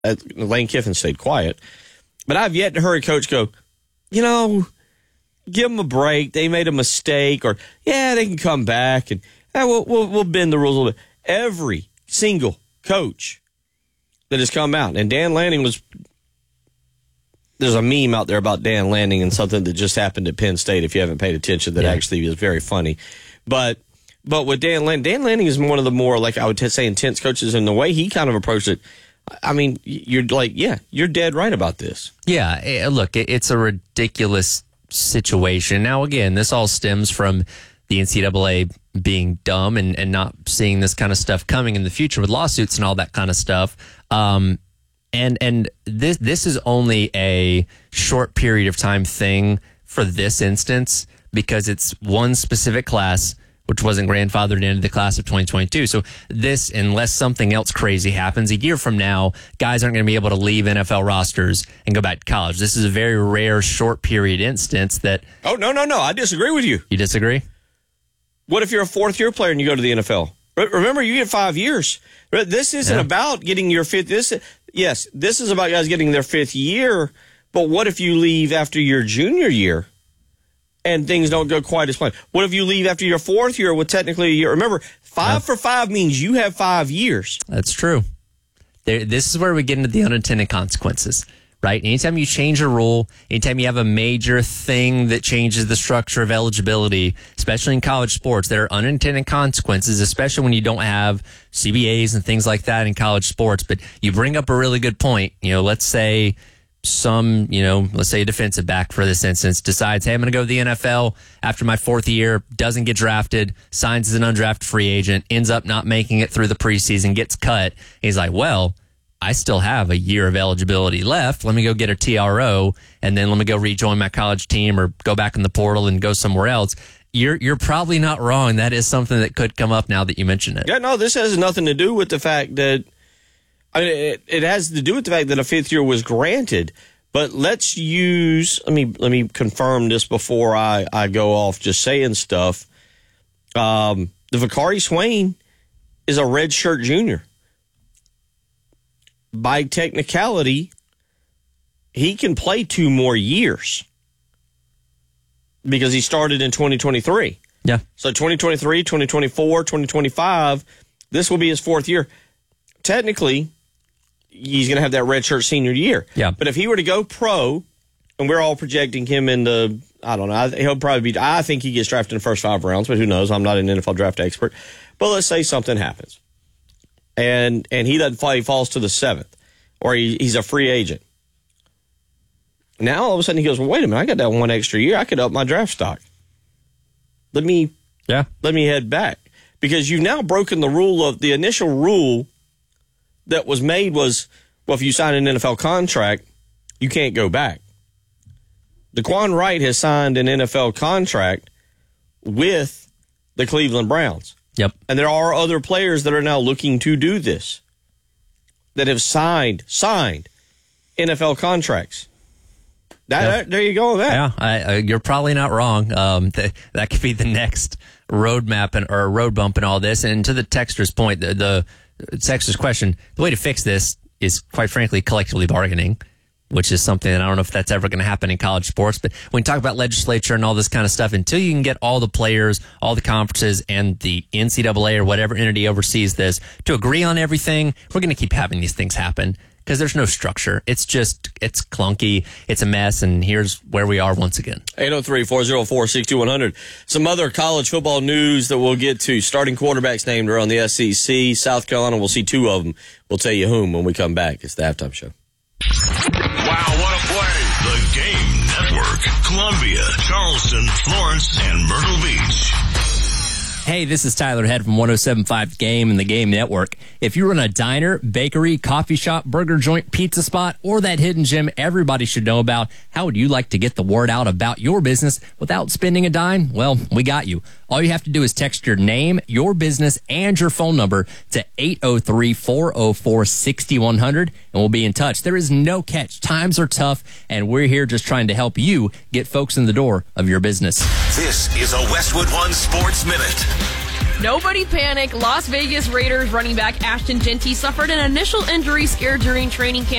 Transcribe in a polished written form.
Lane Kiffin stayed quiet. But I've yet to hear a coach go, give them a break. They made a mistake, or they can come back and we'll bend the rules a little bit. Every single coach that has come out, and Dan Lanning there's a meme out there about Dan Lanning and something that just happened at Penn State, if you haven't paid attention, that actually is very funny. But with Dan Lanning is one of the more, like I would say, intense coaches, and the way he kind of approached it, I mean, you're like, you're dead right about this. Yeah, look, it's a ridiculous situation. Now, again, this all stems from the NCAA being dumb and not seeing this kind of stuff coming in the future with lawsuits and all that kind of stuff. And this is only a short period of time thing for this instance, because it's one specific class which wasn't grandfathered into the class of 2022. So this, unless something else crazy happens, a year from now, guys aren't going to be able to leave NFL rosters and go back to college. This is a very rare short period instance that... Oh, no. I disagree with you. You disagree? What if you're a fourth-year player and you go to the NFL? Remember, you get 5 years. This isn't about getting your fifth... This is about guys getting their fifth year, but what if you leave after your junior year and things don't go quite as planned? What if you leave after your fourth year with technically a year? Remember, 5 for 5 means you have 5 years. That's true. This is where we get into the unintended consequences, right? Anytime you change a rule, anytime you have a major thing that changes the structure of eligibility, especially in college sports, there are unintended consequences, especially when you don't have CBAs and things like that in college sports. But you bring up a really good point. Let's say a defensive back for this instance decides, hey, I'm going to go to the NFL after my fourth year, doesn't get drafted, signs as an undrafted free agent, ends up not making it through the preseason, gets cut. He's like, well, I still have a year of eligibility left. Let me go get a TRO, and then let me go rejoin my college team or go back in the portal and go somewhere else. You're probably not wrong. That is something that could come up now that you mention it. Yeah, no, this has nothing to do with the fact that, it has to do with the fact that a fifth year was granted. But let me confirm this before I go off just saying stuff. The Vakari Swain is a redshirt junior. By technicality, he can play 2 more years because he started in 2023. Yeah. So 2023, 2024, 2025, this will be his 4th year. Technically, he's going to have that redshirt senior year. Yeah. But if he were to go pro, and we're all projecting him into, I don't know, he'll probably be, I think he gets drafted in the first 5 rounds, but who knows? I'm not an NFL draft expert. But let's say something happens. And he doesn't play, he falls to the 7th, or he's a free agent. Now all of a sudden he goes, well, wait a minute, I got that 1 extra year. I could up my draft stock. Let me head back. Because you've now broken the rule of the initial rule that was made was, well, if you sign an NFL contract, you can't go back. DeQuan Wright has signed an NFL contract with the Cleveland Browns. Yep. And there are other players that are now looking to do this, that have signed NFL contracts. There you go with that. Yeah, you're probably not wrong. That could be the next roadmap or road bump in all this. And to the texter's point, the texter's question, the way to fix this is, quite frankly, collectively bargaining, which is something that I don't know if that's ever going to happen in college sports. But when you talk about legislature and all this kind of stuff, until you can get all the players, all the conferences, and the NCAA or whatever entity oversees this to agree on everything, we're going to keep having these things happen because there's no structure. It's clunky. It's a mess. And here's where we are once again. 803-404-6100. Some other college football news that we'll get to. Starting quarterbacks named around the SEC. South Carolina, we'll see 2 of them. We'll tell you whom when we come back. It's the halftime show. Wow, what a play. The Game Network. Columbia, Charleston, Florence, and Myrtle Beach. Hey, this is Tyler Head from 107.5 Game and the Game Network. If you run a diner, bakery, coffee shop, burger joint, pizza spot, or that hidden gem everybody should know about, how would you like to get the word out about your business without spending a dime? Well, we got you. All you have to do is text your name, your business, and your phone number to 803-404-6100, and we'll be in touch. There is no catch. Times are tough, and we're here just trying to help you get folks in the door of your business. This is a Westwood One Sports Minute. Nobody panic. Las Vegas Raiders running back Ashton Genty suffered an initial injury scare during training camp